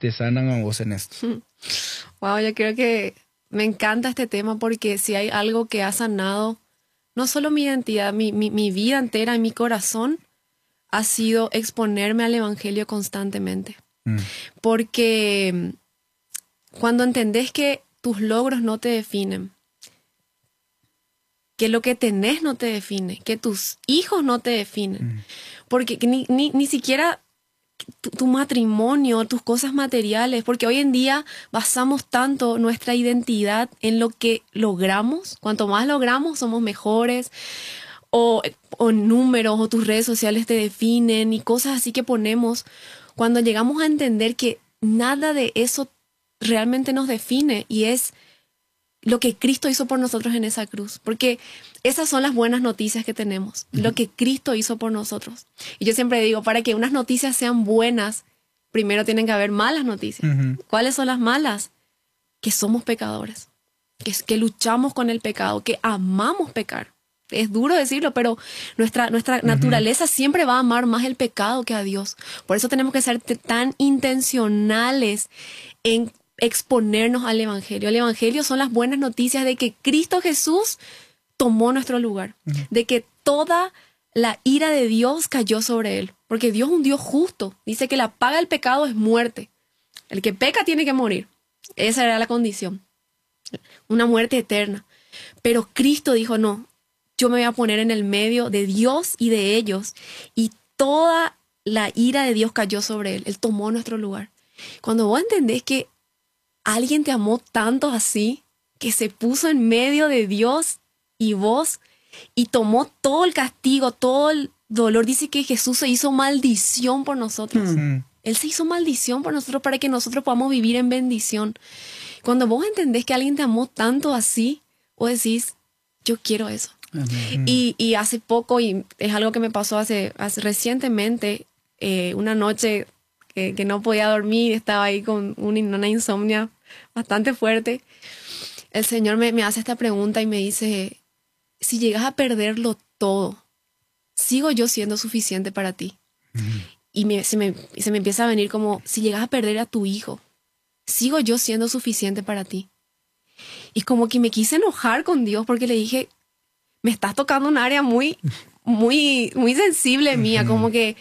te sanan a vos en esto? Wow, yo creo que me encanta este tema porque si hay algo que ha sanado, no solo mi identidad, mi vida entera y mi corazón, ha sido exponerme al Evangelio constantemente. Porque cuando entendés que tus logros no te definen, que lo que tenés no te define, que tus hijos no te definen, porque ni siquiera tu matrimonio, tus cosas materiales, porque hoy en día basamos tanto nuestra identidad en lo que logramos. Cuanto más logramos, somos mejores, o números, o tus redes sociales te definen, y cosas así que ponemos. Cuando llegamos a entender que nada de eso realmente nos define, y es lo que Cristo hizo por nosotros en esa cruz. Porque esas son las buenas noticias que tenemos. Lo que Cristo hizo por nosotros. Y yo siempre digo, para que unas noticias sean buenas, primero tienen que haber malas noticias. ¿Cuáles son las malas? Que somos pecadores. Que luchamos con el pecado. Que amamos pecar. Es duro decirlo, pero nuestra naturaleza siempre va a amar más el pecado que a Dios. Por eso tenemos que ser tan intencionales en exponernos al Evangelio. El Evangelio son las buenas noticias de que Cristo Jesús tomó nuestro lugar, de que toda la ira de Dios cayó sobre él, porque Dios es un Dios justo. Dice que la paga del pecado es muerte. El que peca tiene que morir. Esa era la condición, una muerte eterna. Pero Cristo dijo, no, yo me voy a poner en el medio de Dios y de ellos, y toda la ira de Dios cayó sobre él. Él tomó nuestro lugar. Cuando vos entendés que alguien te amó tanto así, que se puso en medio de Dios y vos, y tomó todo el castigo, todo el dolor. Dice que Jesús se hizo maldición por nosotros. Él se hizo maldición por nosotros para que nosotros podamos vivir en bendición. Cuando vos entendés que alguien te amó tanto así, vos decís, yo quiero eso. Y hace poco, y es algo que me pasó hace recientemente, una noche que no podía dormir, estaba ahí con una insomnia bastante fuerte. El Señor me hace esta pregunta y me dice, si llegas a perderlo todo, ¿sigo yo siendo suficiente para ti? Y se me empieza a venir como, si llegas a perder a tu hijo, ¿sigo yo siendo suficiente para ti? Y como que me quise enojar con Dios porque le dije, me estás tocando un área muy, muy, muy sensible mía, como que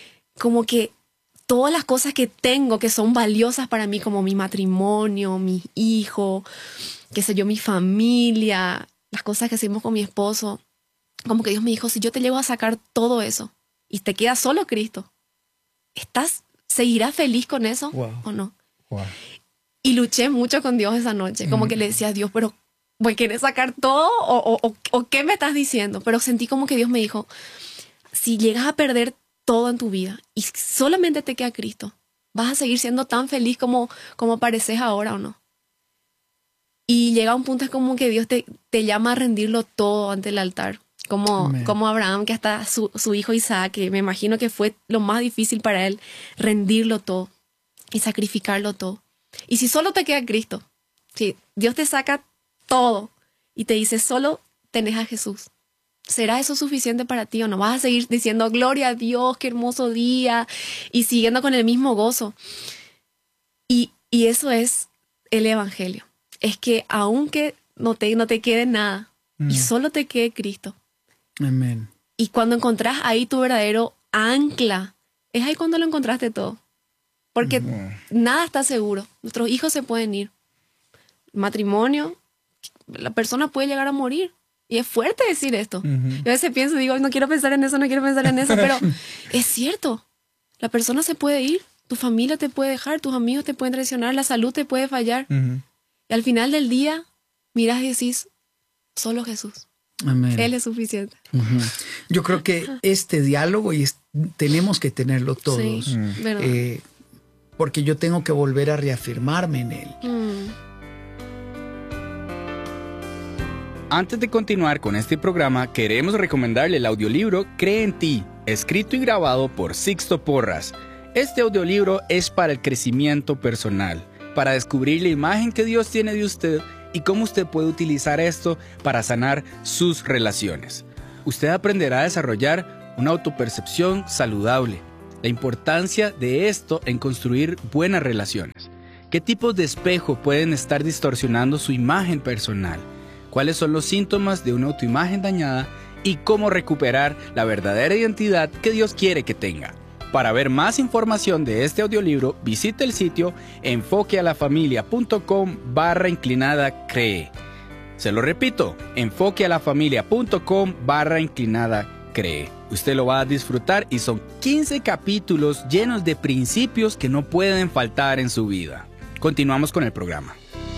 todas las cosas que tengo que son valiosas para mí, como mi matrimonio, mi hijo, qué sé yo, mi familia, las cosas que hacemos con mi esposo, como que Dios me dijo, si yo te llevo a sacar todo eso y te queda solo Cristo, ¿seguirás feliz con eso o no? Y luché mucho con Dios esa noche, como que le decía a Dios, pero ¿quieres sacar todo o qué me estás diciendo? Pero sentí como que Dios me dijo, si llegas a perder todo en tu vida y solamente te queda Cristo, ¿vas a seguir siendo tan feliz como pareces ahora o no? Y llega un punto, es como que Dios te llama a rendirlo todo ante el altar, como Abraham, que hasta su hijo Isaac, que me imagino que fue lo más difícil para él, rendirlo todo y sacrificarlo todo. Y si solo te queda Cristo, si Dios te saca todo y te dice solo tenés a Jesús, ¿será eso suficiente para ti o no? ¿Vas a seguir diciendo gloria a Dios, qué hermoso día, y siguiendo con el mismo gozo? Y eso es el Evangelio. Es que aunque no te quede nada y solo te quede Cristo. Amén. Y cuando encontrás ahí tu verdadero ancla, es ahí cuando lo encontraste todo. Porque nada está seguro. Nuestros hijos se pueden ir. Matrimonio, la persona puede llegar a morir. Y es fuerte decir esto. Yo a veces pienso, digo, no quiero pensar en eso, pero es cierto. La persona se puede ir, tu familia te puede dejar, tus amigos te pueden traicionar, la salud te puede fallar. Y al final del día, miras y decís, solo Jesús. Amén. Él es suficiente. Yo creo que este diálogo tenemos que tenerlo todos. Sí, porque yo tengo que volver a reafirmarme en él. Antes de continuar con este programa, queremos recomendarle el audiolibro Cree en ti, escrito y grabado por Sixto Porras. Este audiolibro es para el crecimiento personal, para descubrir la imagen que Dios tiene de usted y cómo usted puede utilizar esto para sanar sus relaciones. Usted aprenderá a desarrollar una autopercepción saludable, la importancia de esto en construir buenas relaciones. ¿Qué tipos de espejo pueden estar distorsionando su imagen personal? ¿Cuáles son los síntomas de una autoimagen dañada? Y cómo recuperar la verdadera identidad que Dios quiere que tenga. Para ver más información de este audiolibro, visite el sitio enfoquealafamilia.com/cree. Se lo repito, enfoquealafamilia.com/cree. Usted lo va a disfrutar y son 15 capítulos llenos de principios que no pueden faltar en su vida. Continuamos con el programa.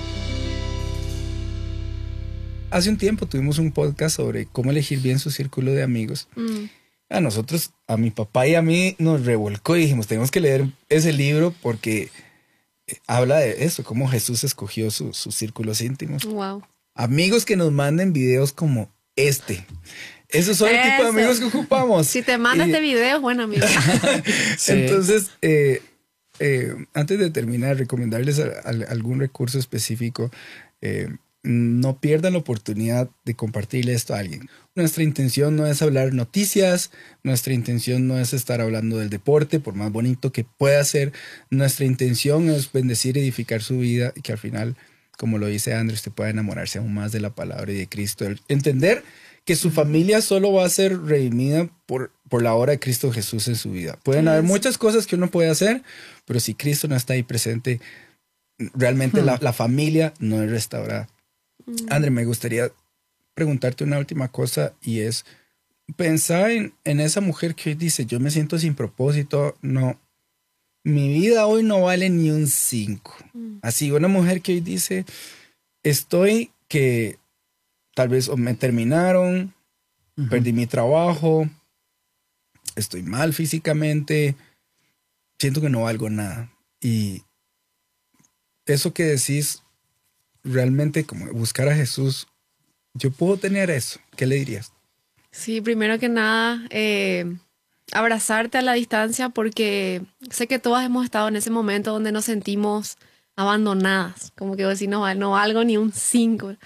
Hace un tiempo tuvimos un podcast sobre cómo elegir bien su círculo de amigos. A nosotros, a mi papá y a mí, nos revolcó y dijimos, tenemos que leer ese libro porque habla de eso, cómo Jesús escogió sus círculos íntimos. Wow. Amigos que nos manden videos como este. Esos son el tipo de amigos que ocupamos. Si te manda este video, es buen amigo. Sí. Entonces, antes de terminar, recomendarles algún recurso específico. No pierdan la oportunidad de compartirle esto a alguien. Nuestra intención no es hablar noticias, nuestra intención no es estar hablando del deporte, por más bonito que pueda ser. Nuestra intención es bendecir, edificar su vida y que al final, como lo dice Andrés, usted pueda enamorarse aún más de la palabra y de Cristo. Entender que su familia solo va a ser redimida por la obra de Cristo Jesús en su vida. Pueden haber muchas cosas que uno puede hacer, pero si Cristo no está ahí presente, realmente la familia no es restaurada. André, me gustaría preguntarte una última cosa y es pensar en esa mujer que hoy dice, yo me siento sin propósito, no, mi vida hoy no vale ni un 5. Así, una mujer que hoy dice, estoy que tal vez me terminaron, perdí mi trabajo, estoy mal físicamente, siento que no valgo nada. Y eso que decís, realmente como buscar a Jesús, yo puedo tener eso. ¿Qué le dirías? Sí, primero que nada, abrazarte a la distancia, porque sé que todas hemos estado en ese momento donde nos sentimos abandonadas, como que decir, no valgo ni un 5.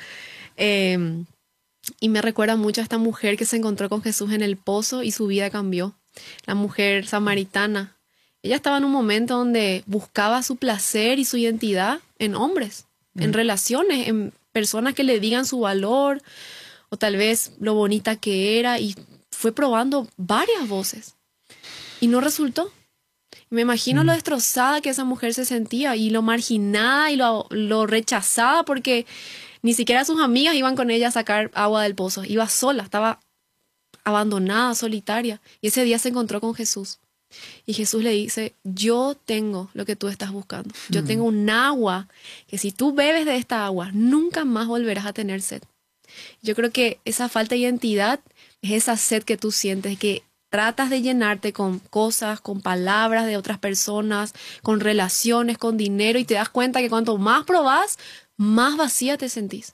Y me recuerda mucho a esta mujer que se encontró con Jesús en el pozo y su vida cambió. La mujer samaritana. Ella estaba en un momento donde buscaba su placer y su identidad en hombres, en relaciones, en personas que le digan su valor o tal vez lo bonita que era, y fue probando varias voces y no resultó. Me imagino lo destrozada que esa mujer se sentía y lo marginada y lo rechazada, porque ni siquiera sus amigas iban con ella a sacar agua del pozo. Iba sola, estaba abandonada, solitaria. Y ese día se encontró con Jesús. Y Jesús le dice, yo tengo lo que tú estás buscando. Yo tengo un agua que si tú bebes de esta agua, nunca más volverás a tener sed. Yo creo que esa falta de identidad es esa sed que tú sientes, que tratas de llenarte con cosas, con palabras de otras personas, con relaciones, con dinero, y te das cuenta que cuanto más probás, más vacía te sentís.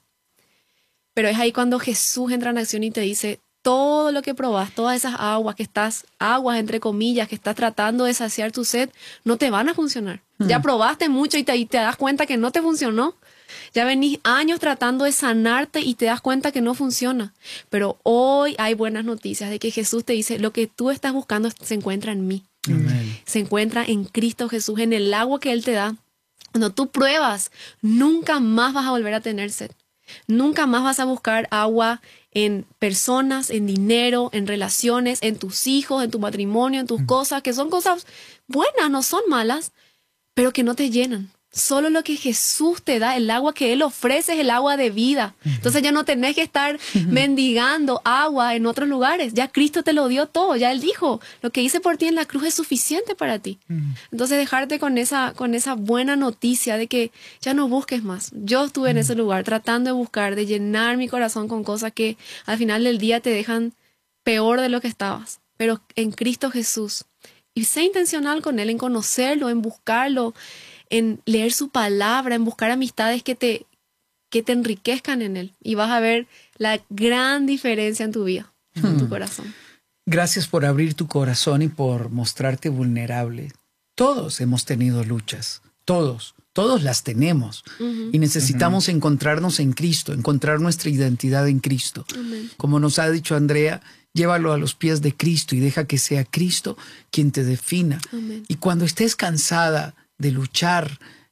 Pero es ahí cuando Jesús entra en acción y te dice, todo lo que probás, todas esas aguas aguas entre comillas, que estás tratando de saciar tu sed, no te van a funcionar. Ya probaste mucho y te das cuenta que no te funcionó. Ya venís años tratando de sanarte y te das cuenta que no funciona. Pero hoy hay buenas noticias de que Jesús te dice, lo que tú estás buscando se encuentra en mí. Amén. Se encuentra en Cristo Jesús, en el agua que Él te da. Cuando tú pruebas, nunca más vas a volver a tener sed. Nunca más vas a buscar agua en personas, en dinero, en relaciones, en tus hijos, en tu matrimonio, en tus cosas, que son cosas buenas, no son malas, pero que no te llenan. Solo lo que Jesús te da, el agua que Él ofrece, es el agua de vida. Entonces ya no tenés que estar mendigando agua en otros lugares. Ya Cristo te lo dio todo. Ya Él dijo, lo que hice por ti en la cruz es suficiente para ti. Entonces dejarte con esa buena noticia de que ya no busques más. Yo estuve en ese lugar tratando de buscar, de llenar mi corazón con cosas que al final del día te dejan peor de lo que estabas. Pero en Cristo Jesús. Y sé intencional con Él, en conocerlo, en buscarlo, en leer su palabra, en buscar amistades que te enriquezcan en Él. Y vas a ver la gran diferencia en tu vida, en tu corazón. Gracias por abrir tu corazón y por mostrarte vulnerable. Todos hemos tenido luchas. Todos. Todos las tenemos. Y necesitamos encontrarnos en Cristo, encontrar nuestra identidad en Cristo. Amén. Como nos ha dicho Andrea, llévalo a los pies de Cristo y deja que sea Cristo quien te defina. Amén. Y cuando estés cansada de luchar